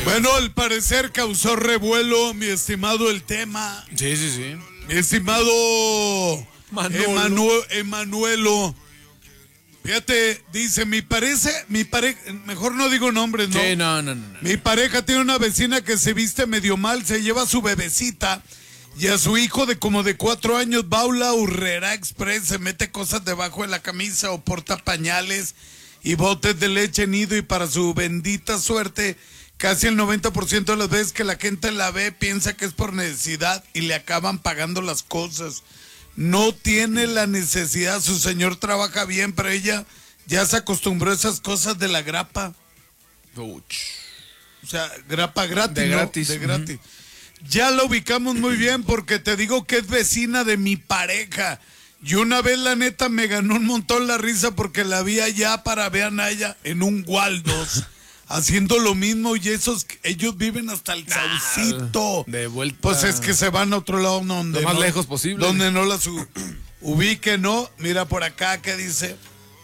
Bueno, al parecer causó revuelo, mi estimado, el tema. Sí. Mi estimado Emanuelo. Fíjate, dice, mi pareja, mejor no digo nombres, ¿no? Sí, no. Mi pareja tiene una vecina que se viste medio mal, se lleva a su bebecita y a su hijo de como de 4 años, va a la Urrera Express, se mete cosas debajo de la camisa o porta pañales y botes de leche nido, y para su bendita suerte, casi el 90% de las veces que la gente la ve piensa que es por necesidad y le acaban pagando las cosas. No tiene la necesidad, su señor trabaja bien, pero ella ya se acostumbró a esas cosas de la grapa. O sea, grapa gratis, de ¿no? gratis. De gratis. Ya la ubicamos muy bien porque te digo que es vecina de mi pareja. Y una vez, la neta, me ganó un montón la risa porque la vi allá para ver a Naya en un Waldos haciendo lo mismo, y ellos viven hasta el Saucito. De vuelta. Pues es que se van a otro lado donde lo más lejos posible. Donde no las ubique, ¿no? Mira por acá, ¿qué dice?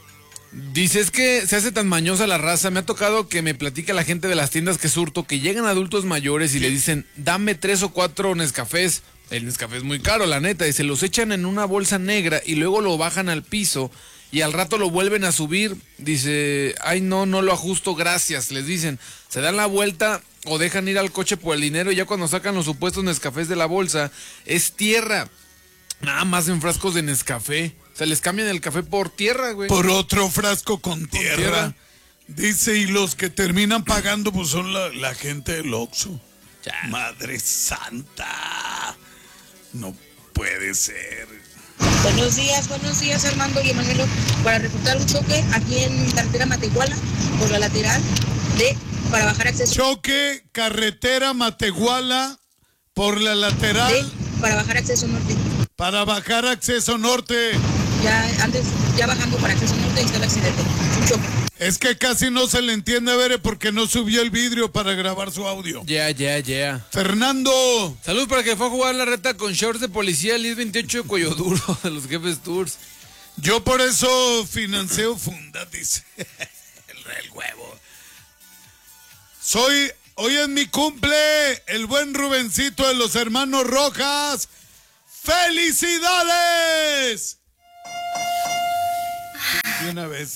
Dice, es que se hace tan mañosa la raza. Me ha tocado que me platica la gente de las tiendas que surto que llegan adultos mayores y le dicen, dame 3 o 4 Nescafés. El Nescafé es muy caro, la neta. Y se los echan en una bolsa negra y luego lo bajan al piso y al rato lo vuelven a subir. Dice, ay no lo ajusto, gracias, les dicen. Se dan la vuelta o dejan ir al coche por el dinero, y ya cuando sacan los supuestos Nescafés de la bolsa, es tierra. Nada más en frascos de Nescafé. O sea, les cambian el café por tierra, güey. Por otro frasco con tierra. Dice, y los que terminan pagando pues son la gente del Oxxo. Ya. Madre santa. No puede ser. Buenos días Armando y Emanuelo. Para reportar un choque aquí en carretera Matehuala, por la lateral para bajar acceso. Choque, carretera Matehuala, por la lateral. Para bajar acceso norte. Para bajar acceso norte. Ya bajando para acceso norte está el accidente. Un choque. Es que casi no se le entiende, Bere, porque no subió el vidrio para grabar su audio. Ya. Fernando. Salud para que fue a jugar la reta con shorts de policía el 10-28 de Cuello Duro de los Jefes Tours. Yo por eso financio Funda, dice. el huevo. Hoy es mi cumple, el buen Rubencito de los Hermanos Rojas. ¡Felicidades! De una vez.